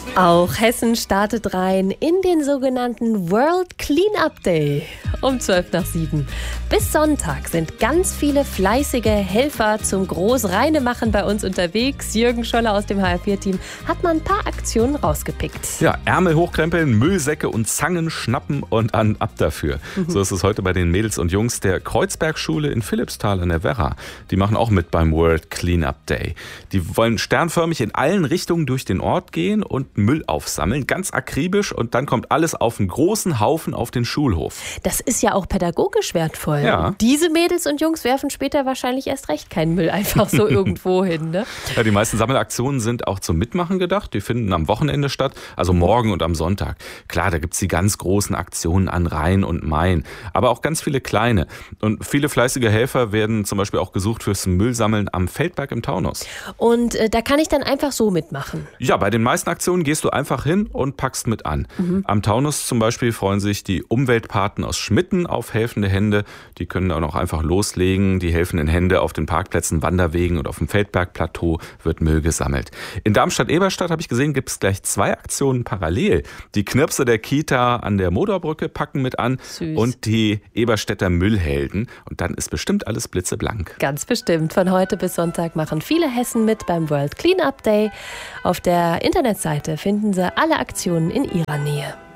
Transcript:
Auch Hessen startet rein in den sogenannten World Cleanup Day um 6:55. Bis Sonntag sind ganz viele fleißige Helfer zum Großreinemachen bei uns unterwegs. Jürgen Scholler aus dem HR4-Team hat mal ein paar Aktionen rausgepickt. Ja, Ärmel hochkrempeln, Müllsäcke und Zangen schnappen und ab dafür. So ist es heute bei den Mädels und Jungs der Kreuzbergschule in Philippsthal an der Werra. Die machen auch mit beim World Cleanup Day. Die wollen sternförmig in allen Richtungen durch den Ort gehen und Müll aufsammeln, ganz akribisch, und dann kommt alles auf einen großen Haufen auf den Schulhof. Das ist ja auch pädagogisch wertvoll. Ja. Diese Mädels und Jungs werfen später wahrscheinlich erst recht keinen Müll einfach so irgendwo hin, ne? Ja, die meisten Sammelaktionen sind auch zum Mitmachen gedacht. Die finden am Wochenende statt, also morgen und am Sonntag. Klar, da gibt's die ganz großen Aktionen an Rhein und Main, aber auch ganz viele kleine. Und viele fleißige Helfer werden zum Beispiel auch gesucht fürs Müllsammeln am Feldberg im Taunus. Und da kann ich dann einfach so mitmachen? Ja, bei den meisten Aktionen gehst du einfach hin und packst mit an. Am Taunus zum Beispiel freuen sich die Umweltpaten aus Schmitten auf helfende Hände. Die können dann auch einfach loslegen. Die helfenden Hände auf den Parkplätzen, Wanderwegen und auf dem Feldbergplateau wird Müll gesammelt. In Darmstadt-Eberstadt, habe ich gesehen, gibt es gleich 2 Aktionen parallel. Die Knirpse der Kita an der Modorbrücke packen mit an. Süß. Und die Eberstädter Müllhelden. Und dann ist bestimmt alles blitzeblank. Ganz bestimmt. Von heute bis Sonntag machen viele Hessen mit beim World Cleanup Day. Auf der Internetseite finden Sie alle Aktionen in Ihrer Nähe.